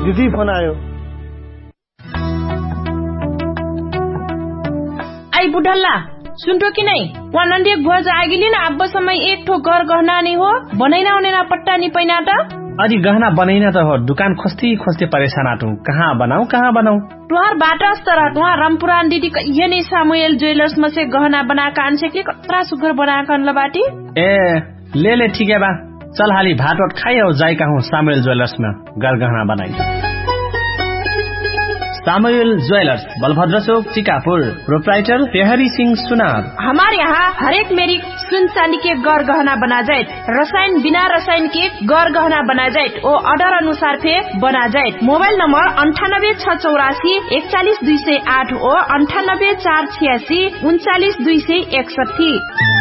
दिदी फोन आयो। आई बुढल्ला सुन्टो कि नै वा नन्दी गुवाज आगिली न अब समय एक ठो घर गहना नि हो बनैना उनेना पट्टा नि पैना त अजी गहना बनैना त हो दुकान खोस्ती परेशान आटू कहाँ बनाऊ तुहार बाटा स्तर तुहा रामपुरान दीदी ये नै सामुएल ज्वेलर्स में से गहना बनाका आनसे के कतरा सुगर बनाका अनला बाटी ए ले ठीक है बा चल हाली भात वाट खाई और जाई कहूँ सामुएल ज्वेलर्स में गहना बनाई। सामुएल ज्वेलर्स बलभद्र चौक चिकापुर प्रोप्राइटर तेहरी सिंह सुनार। हमारे यहाँ हर एक मेरी सुन चांदी के गौर गहना बना जाए रसायन बिना रसायन के गौर गहना बना जाए वो ऑर्डर अनुसार पे बना जाए। मोबाइल नंबर 98 684 41 208 और 98 486 39 261।